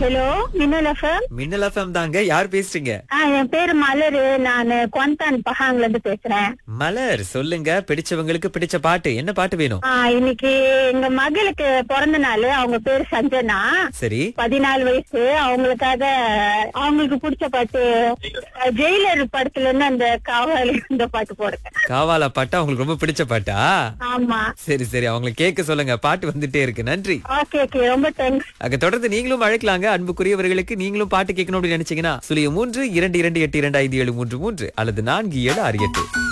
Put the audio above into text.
Hello, மின்னல் FM. மின்னல் FM தாங்க. யார் பேசுறீங்க? என் பேரு மலரு. நான் குவாந்தான் பஹாங்ல இருந்து பேசுறேன். மலர், சொல்லுங்க. பிடிச்சவங்களுக்கு பிடிச்ச பாட்டு என்ன பாட்டு வேணும்? இன்னைக்கு எங்க மகளுக்கு பிறந்த நாள். அவங்க பேரு சஞ்சனா. சரி, 14 வயசு. அவங்களுக்காக அவங்களுக்கு பிடிச்ச பாட்டு ஜெயிலர் படத்துல இருந்து அந்த காவல் இந்த பாட்டு போடுங்க. காவாலா பாட்டா உங்களுக்கு ரொம்ப பிடிச்ச பாட்டா? ஆமா. சரி சரி, அவங்களை கேட்க சொல்லுங்க. பாட்டு வந்துட்டே இருக்கு. நன்றி. ஓகே, ரொம்ப தேங்க்ஸ். அங்க தொடர்ந்து நீங்களும் அழைக்கலாங்க. அன்புக்குரியவர்களுக்கு நீங்களும் பாட்டு கேட்கணும் அப்படின்னு நினைச்சீங்கன்னா 03 22 8 2 5 7 3 3 அல்லது 4768.